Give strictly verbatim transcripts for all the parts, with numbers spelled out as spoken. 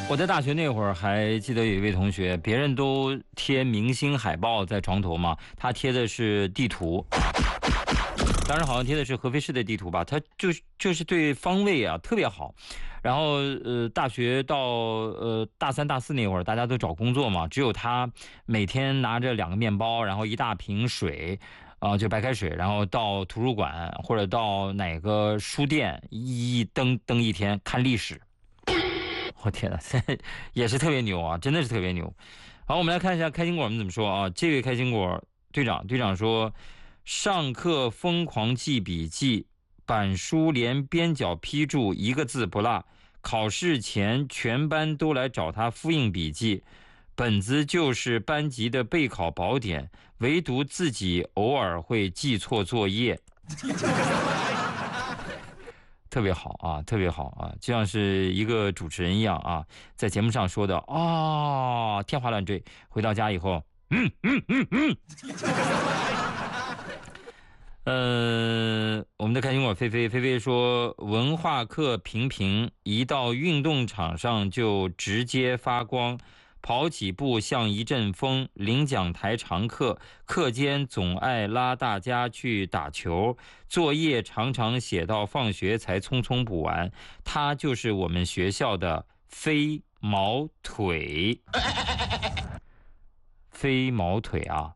我在大学那会儿还记得有一位同学，别人都贴明星海报在床头嘛，他贴的是地图，当然好像贴的是合肥市的地图吧，他就就是对方位啊特别好。然后呃，大学到呃大三大四那会儿，大家都找工作嘛，只有他每天拿着两个面包，然后一大瓶水。啊、呃，就白开水，然后到图书馆或者到哪个书店一登登一天看历史。我天哪，也是特别牛啊，真的是特别牛。好，我们来看一下开心果们怎么说啊。这位开心果队长，队长说，上课疯狂记笔记，板书连边角批注一个字不落，考试前全班都来找他复印笔记，本子就是班级的备考宝典，唯独自己偶尔会记错作业。特别好啊，特别好啊，就像是一个主持人一样啊，在节目上说的哦，天花乱坠，回到家以后，嗯嗯嗯嗯。呃，我们的开心果菲菲菲菲说，文化课平平，一到运动场上就直接发光。跑几步像一阵风，领奖台常客，课间总爱拉大家去打球，作业常常写到放学才匆匆补完。他就是我们学校的飞毛腿。飞毛腿啊，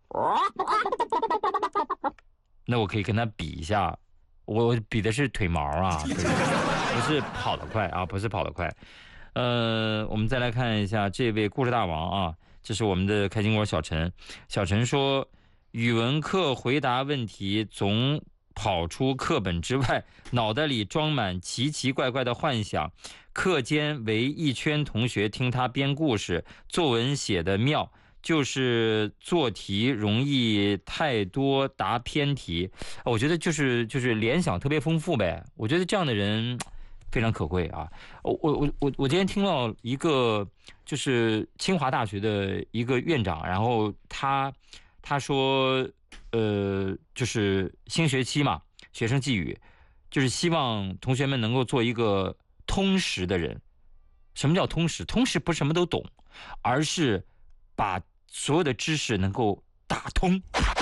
那我可以跟他比一下，我比的是腿毛啊，不是跑得快啊，不是跑得快。呃，我们再来看一下这位故事大王啊，这是我们的开心果小陈。小陈说，语文课回答问题总跑出课本之外，脑袋里装满奇奇怪怪的幻想。课间围一圈同学听他编故事，作文写得妙，就是做题容易太多答偏题。我觉得就是就是联想特别丰富呗。我觉得这样的人非常可贵啊！我我我我今天听到一个就是清华大学的一个院长，然后他他说，呃，就是新学期嘛，学生寄语，就是希望同学们能够做一个通识的人。什么叫通识？通识不是什么都懂，而是把所有的知识能够打通。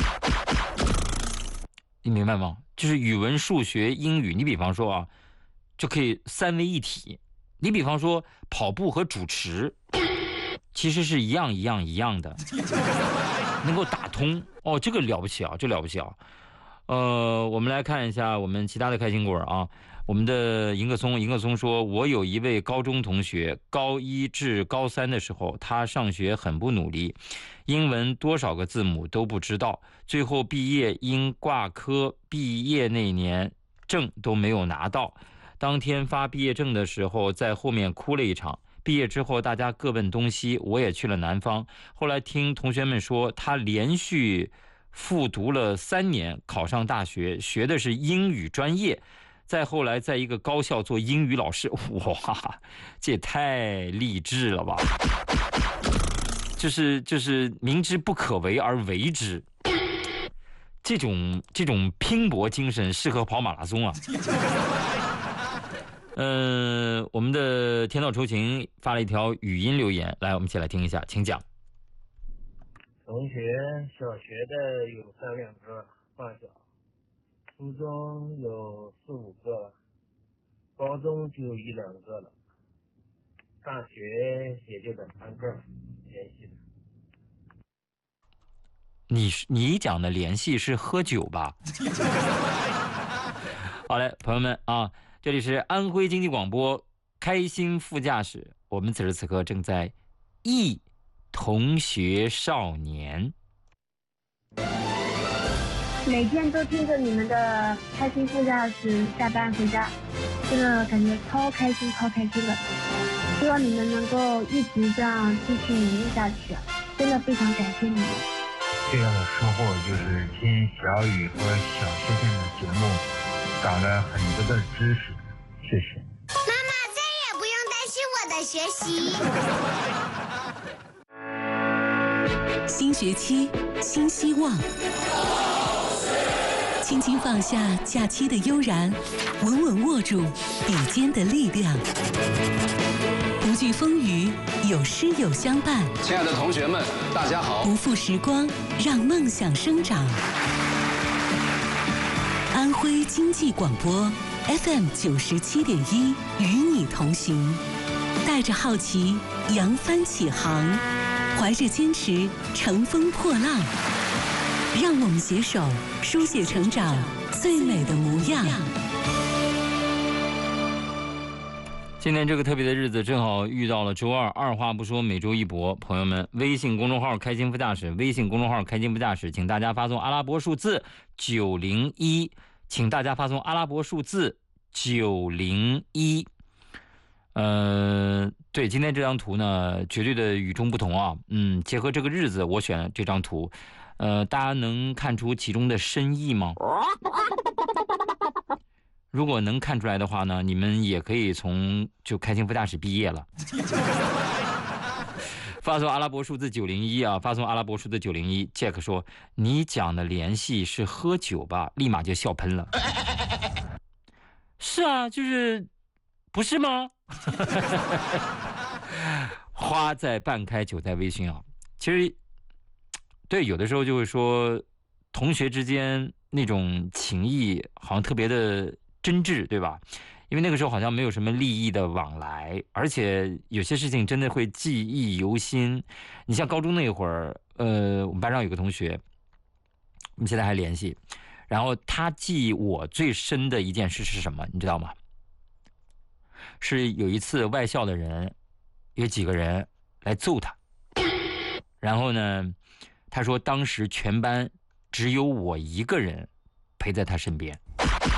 你明白吗？就是语文、数学、英语，你比方说啊。就可以三位一体。你比方说跑步和主持其实是一样一样一样的，能够打通哦，这个了不起啊，这了不起啊。呃，我们来看一下我们其他的开心果啊。我们的银克松，银克松说，我有一位高中同学，高一至高三的时候，他上学很不努力，英文多少个字母都不知道，最后毕业因挂科，毕业那年证都没有拿到。当天发毕业证的时候，在后面哭了一场。毕业之后，大家各奔东西，我也去了南方。后来听同学们说，他连续复读了三年，考上大学，学的是英语专业。再后来，在一个高校做英语老师。哇，这也太励志了吧！就是就是明知不可为而为之，这种这种拼搏精神适合跑马拉松啊！嗯、呃，我们的天道酬勤发了一条语音留言，来，我们一起来听一下，请讲。 同学，小学的有三两个发小，初中有四五个了，高中就一两个了，大学也就两三个联系的。 你你讲的联系是喝酒吧？好嘞，朋友们啊。这里是安徽经济广播开心副驾驶，我们此时此刻正在忆同学少年。 每天都听着你们的开心副驾驶下班回家，真的感觉超开心超开心的，希望你们能够一直这样继续努力下去，真的非常感谢你们。 最大的收获就是听小雨和小学生的节目，长了很多的知识，谢谢。 妈妈再也不用担心我的学习。 新学期，新希望。轻轻放下假期的悠然，稳稳握住笔尖的力量。无惧续风雨，有诗有相伴。 亲爱的同学们，大家好！ 不负时光，让梦想生长。安徽经济广播 F M 九十七点一，与你同行，带着好奇扬帆起航，怀着坚持乘风破浪。让我们携手书写成长最美的模样。 今天这个特别的日子，正好遇到了周二，二话不说，每周一博。朋友们，微信公众号开心副驾驶，微信公众号开心副驾驶，请大家发送阿拉伯数字九零一，请大家发送阿拉伯数字九零一。呃，对，今天这张图呢，绝对的与众不同啊。嗯，结合这个日子，我选这张图。呃，大家能看出其中的深意吗？如果能看出来的话呢，你们也可以从就开心副驾驶毕业了。发送阿拉伯数字九零一啊，发送阿拉伯数字九零一。Jack 说：“你讲的联系是喝酒吧？”立马就笑喷了。是啊，就是不是吗？花在半开，酒在微醺啊。其实，对，有的时候就会说，同学之间那种情谊好像特别的真挚，对吧？因为那个时候好像没有什么利益的往来，而且有些事情真的会记忆犹新。你像高中那会儿，呃，我们班上有个同学，我们现在还联系，然后他记我最深的一件事是什么，你知道吗？是有一次外校的人有几个人来揍他，然后呢，他说当时全班只有我一个人陪在他身边。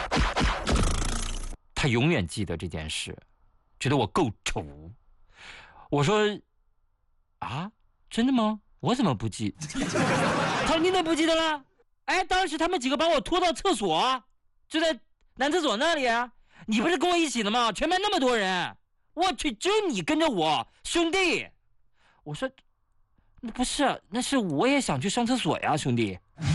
他永远记得这件事，觉得我够丑。我说啊，真的吗？我怎么不记？他说你怎么不记得了？哎，当时他们几个把我拖到厕所，就在男厕所那里啊。你不是跟我一起的吗？全班那么多人，我去，只有你跟着我，兄弟。我说不是，那是我也想去上厕所呀，兄弟。